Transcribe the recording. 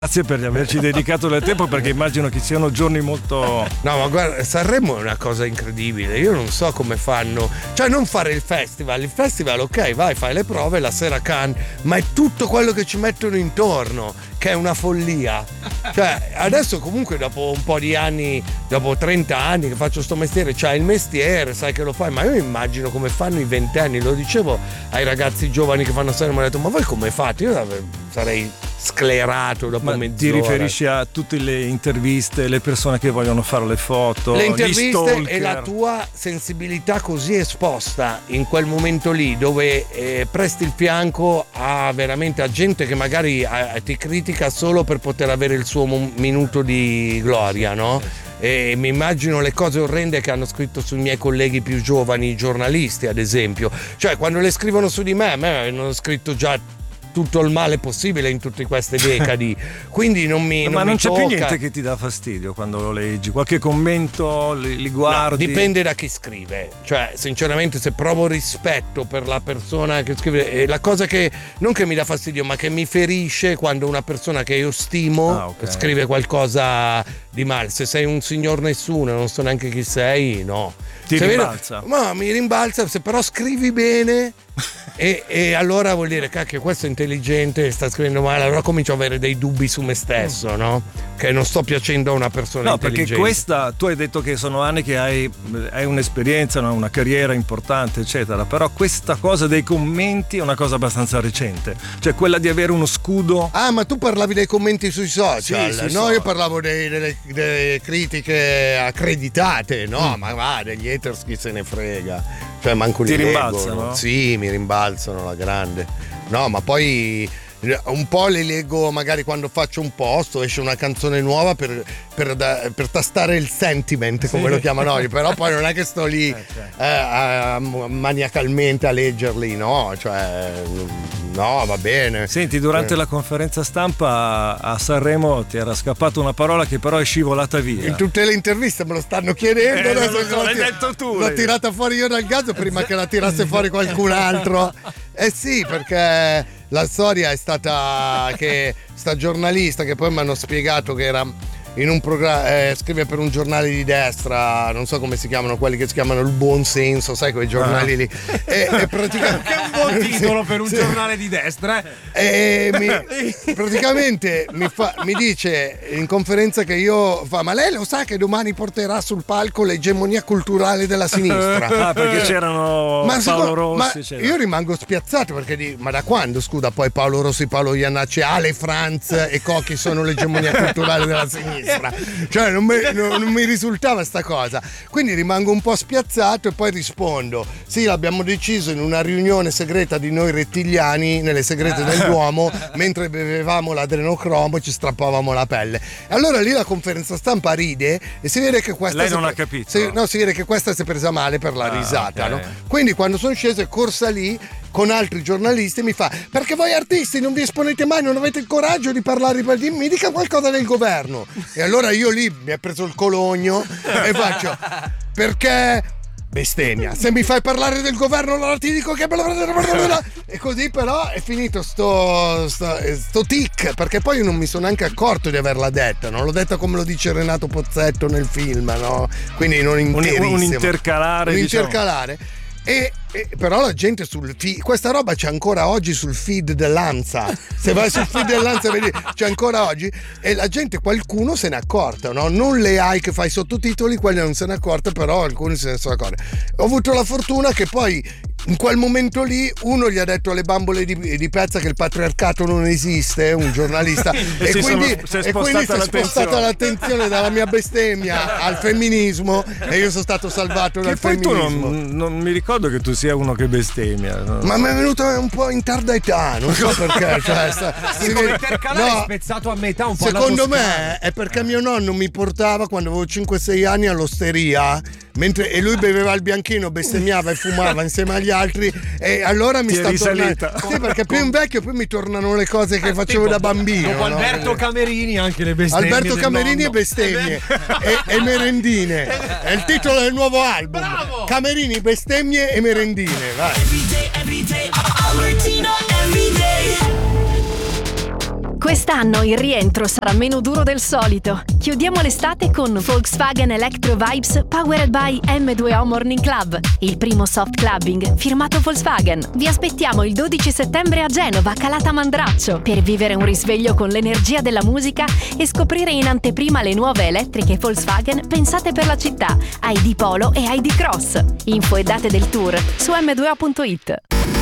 Grazie per averci dedicato del tempo, perché immagino che siano giorni molto... No, ma guarda, Sanremo è una cosa incredibile. Io non so come fanno. Cioè, non fare il festival. Il festival, ok, vai, fai le prove, la sera Cannes, ma è tutto quello che ci mettono intorno, che è una follia. Cioè, adesso comunque dopo un po' di anni, dopo 30 anni che faccio sto mestiere, c'hai il mestiere, sai che lo fai, ma io immagino come fanno i 20 anni. Lo dicevo ai ragazzi giovani che fanno Sanremo, ho detto, ma voi come fate? Io sarei sclerato dopo mezz'ora. Ti riferisci a tutte le interviste, le persone che vogliono fare le foto, le interviste gli stalker. E la tua sensibilità così esposta in quel momento lì, dove presti il fianco a veramente a gente che magari ti critica solo per poter avere il suo minuto di gloria, no? E mi immagino le cose orrende che hanno scritto sui miei colleghi più giovani giornalisti, ad esempio. Cioè, quando le scrivono su di me, a me hanno scritto già tutto il male possibile in tutte queste decadi, quindi non mi ma non c'è tocca. più niente che ti dà fastidio quando lo leggi? Qualche commento li guardi? No, dipende da chi scrive. Cioè, sinceramente, se provo rispetto per la persona che scrive, la cosa che non che mi dà fastidio, ma che mi ferisce, quando una persona che io stimo scrive qualcosa di male. Se sei un signor nessuno, non so neanche chi sei, no. Ti rimbalza? Ma mi rimbalza, se però scrivi bene e allora vuol dire, cacchio, questo è intelligente, sta scrivendo male, allora comincio a avere dei dubbi su me stesso, no? Che non sto piacendo a una persona intelligente. No, perché questa, tu hai detto che sono anni che hai un'esperienza, una carriera importante, eccetera, però questa cosa dei commenti è una cosa abbastanza recente, cioè quella di avere uno scudo. Ah, ma tu parlavi dei commenti sui social? Sì, no, io parlavo delle critiche accreditate, no? Ma va, degli haters chi se ne frega. Cioè, manco li rimbalzano? Sì, mi rimbalzano la grande. No, ma poi un po' le leggo magari quando faccio un post o esce una canzone nuova per tastare il sentiment, come lo chiamano oggi, però poi non è che sto lì maniacalmente a leggerli, no? Cioè, no, va bene. Senti, durante la conferenza stampa a Sanremo ti era scappata una parola che però è scivolata via. In tutte le interviste me lo stanno chiedendo, adesso l'hai detto tu. L'ho tirata fuori io dal gas prima che la tirasse fuori qualcun altro. Eh sì, perché la storia è stata che sta giornalista, che poi mi hanno spiegato che era in un programma, scrive per un giornale di destra, non so come si chiamano, quelli che si chiamano Il Buon Senso, sai, quei giornali lì. E praticamente che è un buon titolo per un giornale di destra. Praticamente mi dice in conferenza che ma lei lo sa che domani porterà sul palco l'egemonia culturale della sinistra? Ah, perché c'erano Paolo Rossi. Io rimango spiazzato perché ma da quando, scusa, poi Paolo Rossi, Paolo Iannacci, Ale Franz e Cocchi sono l'egemonia culturale della sinistra? Cioè non mi risultava sta cosa, quindi rimango un po' spiazzato e poi rispondo: sì, l'abbiamo deciso in una riunione segreta di noi rettiliani nelle segrete del Duomo mentre bevevamo l'adrenocromo e ci strappavamo la pelle. E allora lì la conferenza stampa ride e si vede che questa lei non ha capito. Si vede che questa si è presa male per la risata, okay. No? Quindi quando sono sceso è corsa lì con altri giornalisti, mi fa: perché voi artisti non vi esponete mai, non avete il coraggio di parlare, mi dica qualcosa del governo. E allora io lì mi ha preso il cologno e faccio: perché bestemmia, se mi fai parlare del governo allora ti dico che e così. Però è finito sto tic, perché poi io non mi sono neanche accorto di averla detta, non l'ho detta come lo dice Renato Pozzetto nel film, no? Quindi non interissimo, un intercalare, E però la gente sul feed, questa roba c'è ancora oggi sul feed dell'Ansa. Se vai sul feed dell'Ansa vedi, c'è ancora oggi, e la gente, qualcuno se n'è accorta, no? Non le AI che fai i sottotitoli, quelle non se n'è accorte, però alcuni se ne sono accorti. Ho avuto la fortuna che poi in quel momento lì uno gli ha detto alle bambole di pezza che il patriarcato non esiste, un giornalista, e quindi si è spostata l'attenzione dalla mia bestemmia al femminismo, e io sono stato salvato dal femminismo. Tu non mi ricordo che tu sia uno che bestemmia, no? Ma mi è venuto un po' in tarda età, non so perché. Cioè, intercalare spezzato a metà un po'. Secondo me è perché mio nonno mi portava quando avevo 5-6 anni all'osteria, e lui beveva il bianchino, bestemmiava e fumava insieme agli altri, e allora mi sta tornando. Sì, perché più invecchio poi mi tornano le cose che facevo da bambino. Dopo Alberto Camerini anche le bestemmie. Alberto Camerini e bestemmie e merendine. È il titolo del nuovo album. Bravo! Camerini, bestemmie e merendine. Vai. Every day, Albertino, every day. Quest'anno il rientro sarà meno duro del solito. Chiudiamo l'estate con Volkswagen Electro Vibes powered by M2O Morning Club, il primo soft clubbing firmato Volkswagen. Vi aspettiamo il 12 settembre a Genova, Calata Mandraccio, per vivere un risveglio con l'energia della musica e scoprire in anteprima le nuove elettriche Volkswagen pensate per la città, ID Polo e ID Cross. Info e date del tour su m2o.it.